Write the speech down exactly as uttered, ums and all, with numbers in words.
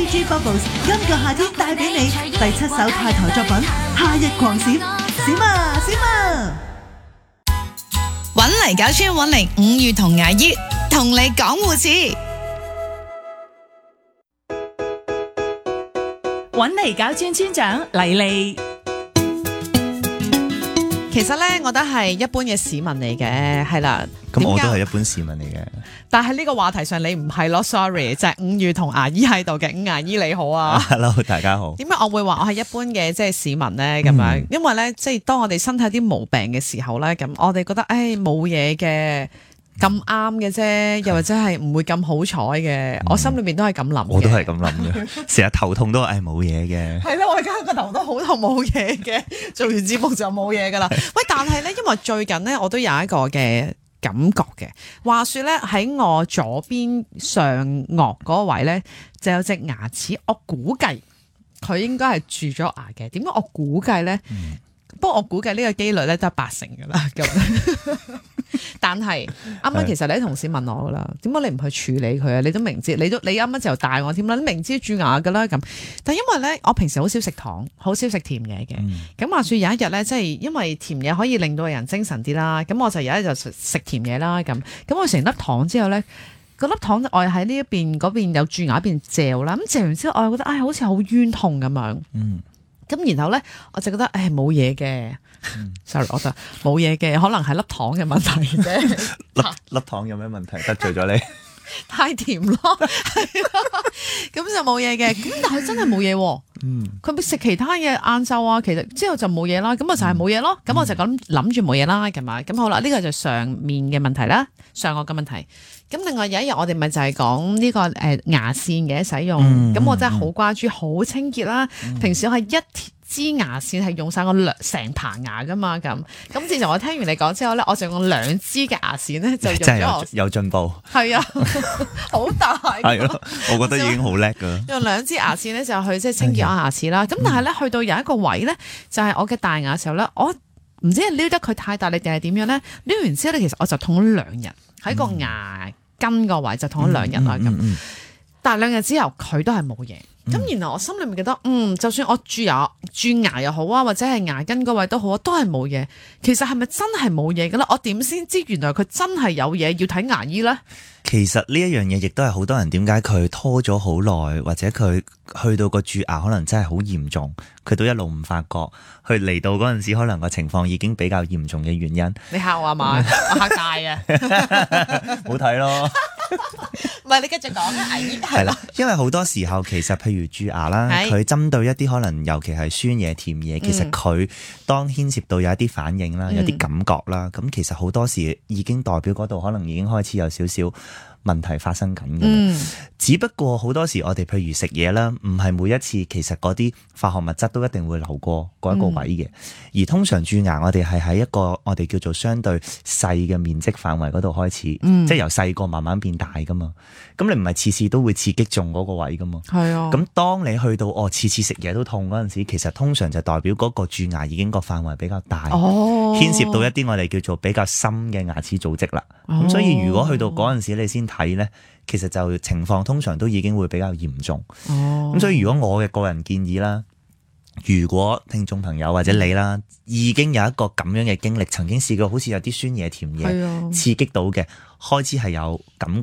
G Bubbles 今個夏天帶俾你第七首泰台作品《夏日狂閃》，閃啊閃啊！ 搵嚟搞村搵嚟五月同牙醫同你講護士。 搵嚟搞村村長黎莉。 其實咧，我覺得係一般嘅市民嚟嘅，係啦。 咁我都係一般市民嚟嘅。 但係呢個話題上你唔係咯 ，sorry， 就係五月同牙醫喺度嘅，五牙醫你好啊 ，Hello 大家好。 點解我會話我係一般嘅即係市民咧咁樣？嗯、因為咧，即係當我哋身體有啲毛病嘅時候咧，咁我哋覺得誒冇嘢嘅。咁啱嘅啫，又或者係唔會咁好彩嘅，嗯、我心裏面都係咁諗。 我都係咁諗嘅，成日頭痛都係冇嘢嘅。係咯，我而家個頭都好痛冇嘢嘅，做完節目就冇嘢噶啦。喂，但係咧，因為最近咧，我都有一個嘅感覺嘅。話說咧，喺我左邊上顎嗰位咧，就有隻牙齒，我估計佢應該係蛀咗牙嘅。點解我估計咧？嗯、不過我估計呢個機率咧都係八成噶啦咁。但係啱啱其實你啲同事問我噶啦，點解你唔去處理佢啊？你都明知，你都你啱啱就帶我添啦，你明知蛀牙噶啦咁。但係因為咧，我平時好少食糖，好少食甜嘢嘅。咁、嗯、話說有一日咧，即係因為甜嘢可以令到人精神啲啦，咁我就有一日就食甜嘢啦咁。咁我食完粒糖之後咧，嗰粒糖我喺呢一邊嗰邊有蛀牙一邊嚼啦，咁嚼完之後我又覺得唉、哎，好似好冤痛咁樣。嗯。咁然後咧，我就覺得誒冇嘢嘅，sorry，我就冇嘢嘅，可能係粒糖嘅問題啫。 粒粒糖有咩問題？得罪咗你？ 太甜咯，係咯，咁就冇嘢嘅。咁但係真係冇嘢喎。嗯，佢咪食其他嘢晏晝啊，其實之後就冇嘢啦。咁我就係冇嘢咯。咁、嗯、我就咁諗住冇嘢啦，係嘛？咁好啦，呢、這個就上面嘅問題啦，上顎嘅問題。咁另外有一日我哋咪就係講呢個誒牙線嘅使用，咁、嗯、我真係好關注，好清潔啦。嗯、平時我係一支牙線係用晒我兩成棚牙噶嘛，咁咁自從我聽完你講之後咧，我就用兩支嘅牙線咧就用咗我有進步， 係啊，好大係咯，我覺得已經好叻噶。 用兩支牙線咧就去即係清潔我牙齒啦。咁、哎、呀但係咧去到有一個位咧，就係、是、我嘅大牙嘅時候咧，我唔知係撩得佢太大力定係點樣咧，撩完之後咧，其實我就痛咗兩日喺個牙根個位就痛咗兩日啦咁。嗯嗯嗯、但係兩日之後佢都係冇嘢。咁、嗯、然後我心裏面覺得，嗯，就算我蛀牙、蛀牙又好啊，或者係牙根嗰位都好啊，都係冇嘢。其實係咪真係冇嘢嘅咧？我點先知原來佢真係有嘢要睇牙醫咧？ 其實呢一樣嘢亦都係好多人點解佢拖咗好耐，或者佢去到個蛀牙可能真係好嚴重，佢都一路唔發覺，佢嚟到嗰陣時可能個情況已經比較嚴重嘅原因。 你嚇我啊嘛？我嚇大啊！ 好睇咯。 唔係，你繼續講啊，牙醫係啦，因為好多時候其實譬如蛀牙啦，佢針對一啲可能尤其係酸嘢、甜嘢，其實佢當牽涉到有一啲反應啦，有啲感覺啦，咁、嗯、其實好多時已經代表嗰度可能已經開始有少少問題發生緊嘅。嗯、只不過好多時我哋譬如食嘢啦，唔係每一次其實嗰啲化學物質都一定會流過嗰一個位嘅，嗯、而通常蛀牙我哋係喺一個我哋叫做相對細嘅面積範圍嗰度開始，嗯、即係由細個慢慢變大噶嘛。咁你唔係次次都會刺激中嗰個位噶嘛？係啊。咁當你去到哦次次食嘢都痛嗰陣時，其實通常就代表嗰個蛀牙已經個範圍比較大，哦、牽涉到一啲我哋叫做比較深嘅牙齒組織啦。咁、哦、所以如果去到嗰陣時你先睇咧，其實就情況通常都已經會比較嚴重。哦。咁所以如果我嘅個人建議啦，如果聽眾朋友或者你啦，已經有一個咁樣嘅經歷，曾經試過好似有啲酸嘢、甜嘢刺激到嘅，開始係有感